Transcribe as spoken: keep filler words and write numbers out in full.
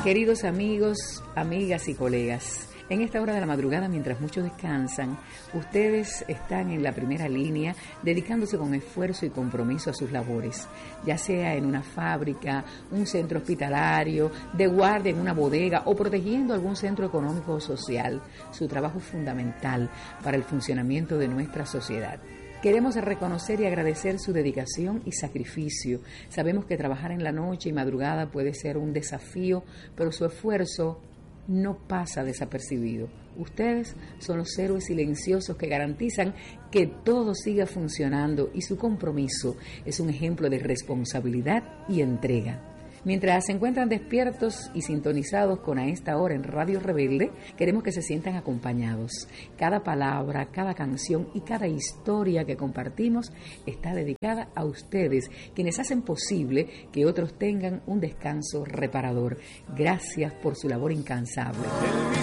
Queridos amigos, amigas y colegas, en esta hora de la madrugada, mientras muchos descansan, ustedes están en la primera línea dedicándose con esfuerzo y compromiso a sus labores, ya sea en una fábrica, un centro hospitalario, de guardia en una bodega o protegiendo algún centro económico o social. Su trabajo es fundamental para el funcionamiento de nuestra sociedad. Queremos reconocer y agradecer su dedicación y sacrificio. Sabemos que trabajar en la noche y madrugada puede ser un desafío, pero su esfuerzo no pasa desapercibido. Ustedes son los héroes silenciosos que garantizan que todo siga funcionando y su compromiso es un ejemplo de responsabilidad y entrega. Mientras se encuentran despiertos y sintonizados con A Esta Hora en Radio Rebelde, queremos que se sientan acompañados. Cada palabra, cada canción y cada historia que compartimos está dedicada a ustedes, quienes hacen posible que otros tengan un descanso reparador. Gracias por su labor incansable.